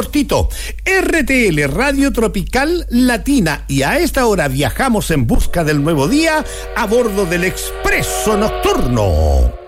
cortito. RTL Radio Tropical Latina, y a esta hora viajamos en busca del nuevo día a bordo del Expreso Nocturno.